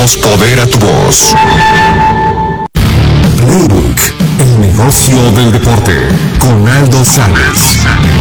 damos poder a tu voz. Playbook, el negocio del deporte, con Aldo Sánchez.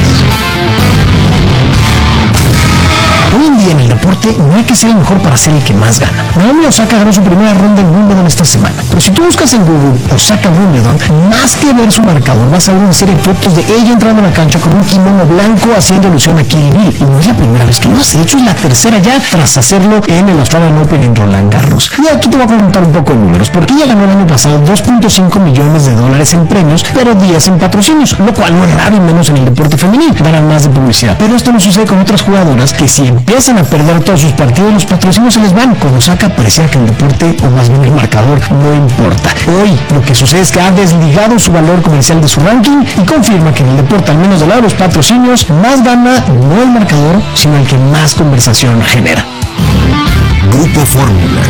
Hoy en día en el deporte no hay que ser el mejor para ser el que más gana. Naomi Osaka ganó su primera ronda en Wimbledon esta semana. Pero si tú buscas en Google Osaka Wimbledon, más que ver su marcador, vas a ver una serie de fotos de ella entrando a la cancha con un kimono blanco haciendo alusión a Kill Bill. Y no es la primera vez que lo hace. De hecho, es la tercera ya tras hacerlo en el Australian Open en Roland Garros. Y aquí te voy a comentar un poco de números, porque ella ganó el año pasado $2.5 millones en premios, pero 10 en patrocinios, lo cual no es raro y menos en el deporte femenil. Ganan más de publicidad. Pero esto no sucede con otras jugadoras que si empiezan a perder todos sus partidos, los patrocinios se les van. Con Osaka parecía que el deporte, o más bien el marcador, no importa. Hoy lo que sucede es que ha desligado su valor comercial de su ranking y confirma que en el deporte, al menos del lado de los patrocinios, más gana no el marcador, sino el que más conversación genera. Grupo Fórmula.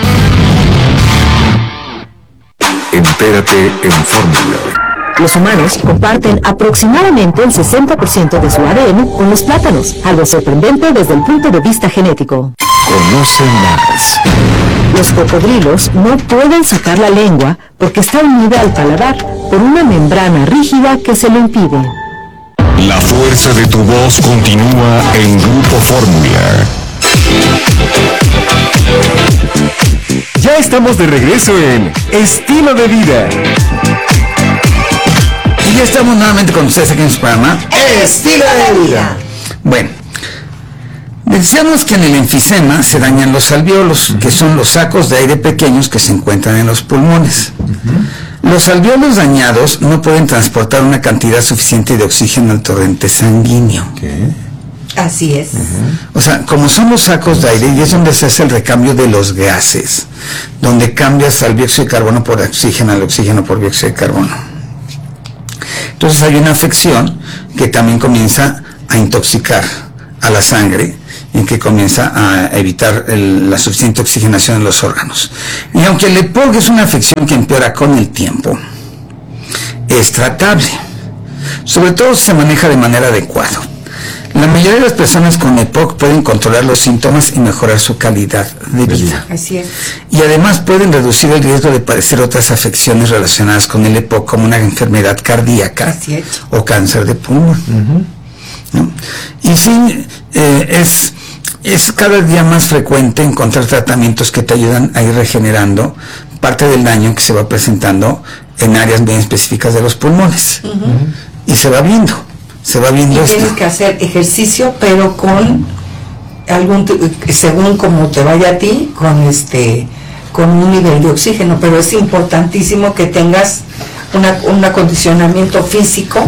Entérate en Fórmula. Los humanos comparten aproximadamente el 60% de su ADN con los plátanos, algo sorprendente desde el punto de vista genético. Conoce más. Los cocodrilos no pueden sacar la lengua porque está unida al paladar por una membrana rígida que se lo impide. La fuerza de tu voz continúa en Grupo Fórmula. Ya estamos de regreso en Estilo de Vida. Y ya estamos nuevamente con ustedes aquí en su programa Estilo de Vida. Bueno, decíamos que en el enfisema se dañan los alvéolos, que son los sacos de aire pequeños que se encuentran en los pulmones. Los alvéolos dañados no pueden transportar una cantidad suficiente de oxígeno al torrente sanguíneo. Así es. O sea, como son los sacos de aire, y es donde se hace el recambio de los gases, donde cambias al dióxido de carbono por oxígeno, al oxígeno por dióxido de carbono. Entonces hay una afección que también comienza a intoxicar a la sangre y que comienza a evitar la suficiente oxigenación en los órganos. Y aunque el EPOC es una afección que empeora con el tiempo, es tratable, sobre todo si se maneja de manera adecuada. La mayoría de las personas con EPOC pueden controlar los síntomas y mejorar su calidad de vida. Así es. Y además pueden reducir el riesgo de padecer otras afecciones relacionadas con el EPOC, como una enfermedad cardíaca o cáncer de pulmón. ¿No? Y sí, es cada día más frecuente encontrar tratamientos que te ayudan a ir regenerando parte del daño que se va presentando en áreas bien específicas de los pulmones. Y se va viendo y tienes que hacer ejercicio, pero con según como te vaya a ti, con un nivel de oxígeno. Pero es importantísimo que tengas un acondicionamiento físico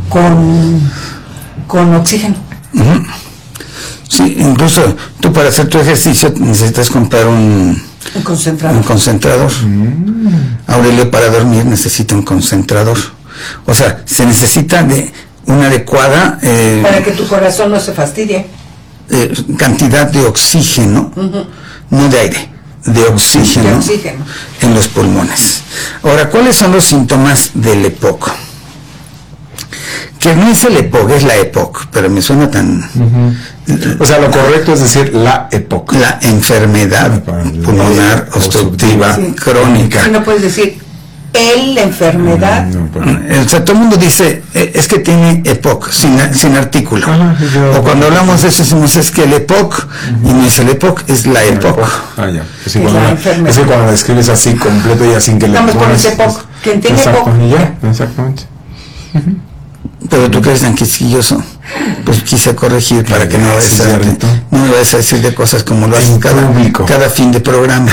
con oxígeno. Sí, incluso tú para hacer tu ejercicio necesitas comprar un concentrador. Aurelio para dormir necesita un concentrador. O sea, se necesita de una adecuada para que tu corazón no se fastidie, cantidad de oxígeno, no de aire, de oxígeno en los pulmones. Ahora, ¿cuáles son los síntomas del EPOC? Que no es el EPOC, es la EPOC, pero me suena tan... O sea, lo correcto es decir la EPOC. La enfermedad pulmonar obstructiva crónica. Y no puedes decir la enfermedad. O sea, todo el mundo dice, es que tiene EPOC, sin artículo. O cuando hablamos de eso decimos, es que el EPOC, y no es el EPOC, es la EPOC. Ya. Es que cuando lo escribes así completo y así que le pones EPOC. ¿Quién tiene EPOC? Exactamente. Pero tú que eres tan quisquilloso, pues quise corregir para que no me vayas a decir de cosas como lo hacen cada fin de programa.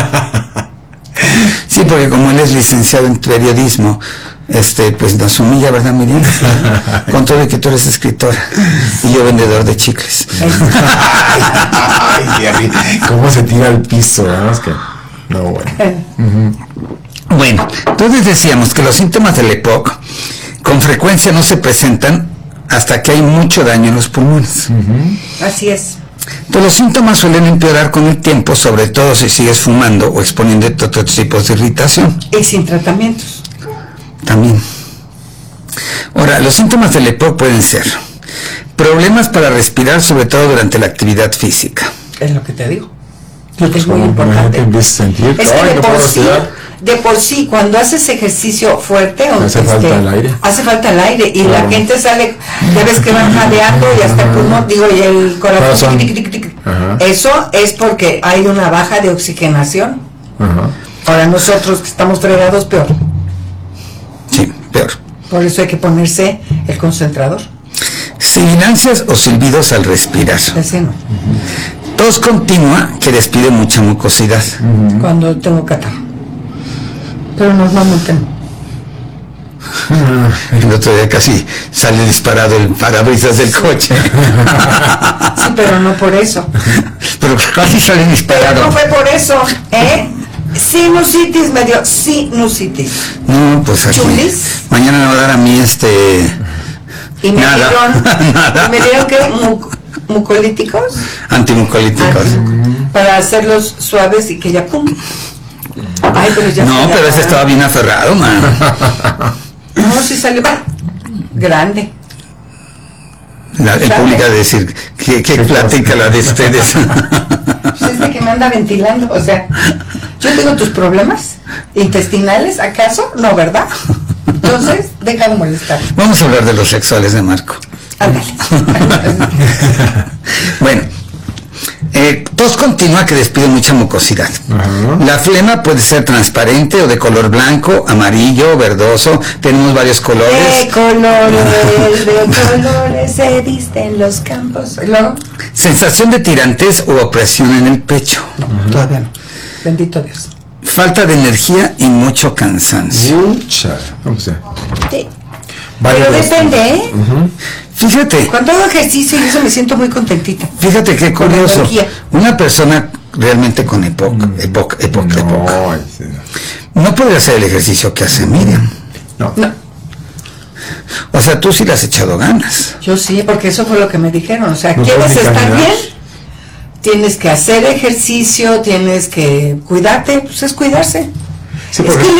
Sí, porque como él es licenciado en periodismo, pues nos humilla, ¿verdad, Miriam? Con todo de que tú eres escritora y yo vendedor de chicles. ¿Cómo se tira al piso? ¿No? Es que... No, bueno. Bueno, entonces decíamos que los síntomas del EPOC con frecuencia no se presentan hasta que hay mucho daño en los pulmones. Así es. Entonces, los síntomas suelen empeorar con el tiempo, sobre todo si sigues fumando o exponiendo a otros tipos de irritación. Y sin tratamientos. También. Ahora, los síntomas del EPOC pueden ser problemas para respirar, sobre todo durante la actividad física. Es lo que te digo. Es muy importante. Sentir, Es que de por sí, cuando haces ejercicio fuerte, hace falta el aire. Hace falta el aire y la gente sale, ya ves que van jadeando y hasta el pulmón, y el corazón. Eso es porque hay una baja de oxigenación. Ahora nosotros que estamos fregados, peor. Sí, peor. Por eso hay que ponerse el concentrador. Sibilancias o silbidos al respirar. Ese no. Tos continua que despide mucha mucosidad. Cuando tengo catarro. Pero normalmente no. El otro día casi sale disparado el parabrisas del coche. Sí, pero no por eso. Pero casi sale disparado. Pero no fue por eso, ¿eh? Sinusitis me dio, sinusitis. No, pues aquí. ¿Chulis? Mañana me va a dar a mí Y me nada. dieron, Nada. ¿y me dieron qué? ¿Mucolíticos? Antimucolíticos. Para hacerlos suaves y que ya pum. Ay, pero ya. No, pero ese estaba bien aferrado, man. No, sí salió grande. El público a decir, ¿qué platica la de ustedes? Pues es de que me anda ventilando, o sea, yo tengo tus problemas intestinales, ¿acaso? No, ¿verdad? Entonces, deja de molestar. Vamos a hablar de los sexuales de Marco. Ándale. Bueno, tos continua que despide mucha mucosidad. La flema puede ser transparente o de color blanco, amarillo, verdoso. Tenemos varios colores. De colores se visten los campos. ¿Luego? Sensación de tirantes o opresión en el pecho. Todavía no. Bendito Dios. Falta de energía y mucho cansancio. Mucha. O sea, Sí. varios Pero días. depende, ¿eh? Fíjate, Cuando hago ejercicio y eso me siento muy contentita. fíjate qué curioso. energía. Una persona realmente con EPOC, No, sí. no podría hacer el ejercicio que hace Miriam. No. O sea, tú sí le has echado ganas. Yo sí, porque eso fue lo que me dijeron. O sea, No ¿quieres puedes ni estar caminar. bien? Tienes que hacer ejercicio, tienes que cuidarte, pues es cuidarse. Sí, Es porque que